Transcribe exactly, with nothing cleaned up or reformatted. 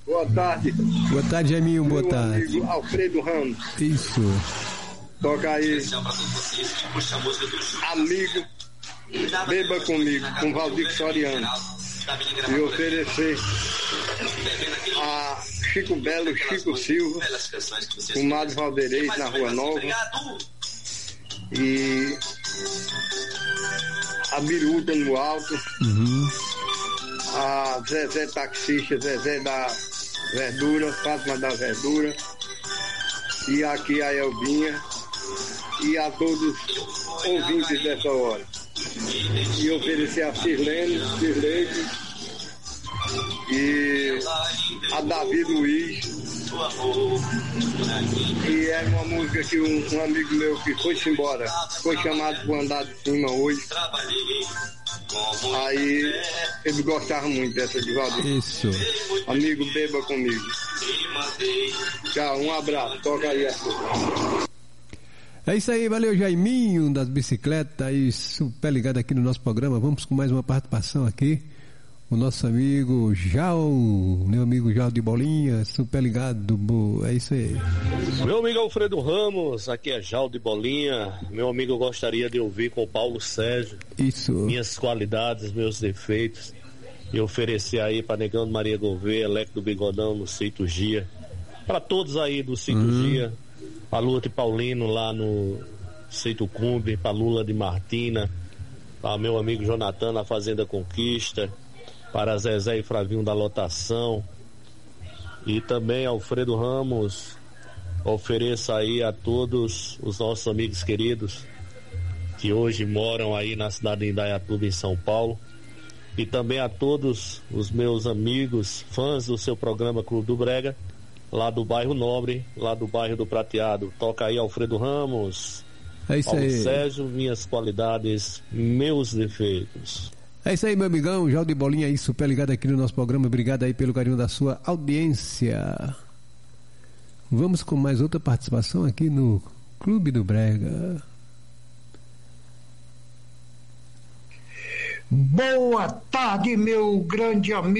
Boa tarde. Boa tarde, Jaiminho, boa Meu tarde. Amigo Alfredo Ramos. Isso. Toca aí. Amigo, beba comigo, com Valdir Soriano. E oferecer a Chico Belo, Chico Silva, com Mário Valdeirês na Rua Nova. E a Biruta no Alto. Uhum. A Zezé Taxista, Zezé da Verdura, Fátima da Verdura. E aqui a Elbinha. E a todos os ouvintes dessa hora. E oferecer a Sirlene, Sirleide e a Davi Luiz. E é uma música que um, um amigo meu que foi-se embora, foi chamado para andar de cima hoje. Aí ele gostava muito dessa de Valdir. Isso. Amigo, beba comigo. Tchau, um abraço. Toca aí a sua. É isso aí, valeu, Jaiminho das bicicletas, aí super ligado aqui no nosso programa. Vamos com mais uma participação aqui. O nosso amigo Jal, meu amigo Jal de Bolinha, super ligado, é isso aí. Meu amigo Alfredo Ramos, aqui é Jal de Bolinha. Meu amigo, eu gostaria de ouvir com o Paulo Sérgio. Isso. Minhas qualidades, meus defeitos. E oferecer aí para Negão Maria Gouveia, Leque do Bigodão no Cito Gia. Para todos aí do Cito uhum. Gia. Para Lula de Paulino lá no Cito Cumbe, para Lula de Martina, para meu amigo Jonathan na Fazenda Conquista, para Zezé e Fravinho da Lotação, e também Alfredo Ramos, ofereça aí a todos os nossos amigos queridos que hoje moram aí na cidade de Indaiatuba, em São Paulo, e também a todos os meus amigos, fãs do seu programa Clube do Brega, lá do bairro Nobre, lá do bairro do Prateado. Toca aí Alfredo Ramos. É isso Paulo aí. Sérgio, minhas qualidades, meus defeitos. É isso aí, meu amigão, Jal de Bolinha aí, super ligado aqui no nosso programa. Obrigado aí pelo carinho da sua audiência. Vamos com mais outra participação aqui no Clube do Brega. Boa tarde, meu grande amigo.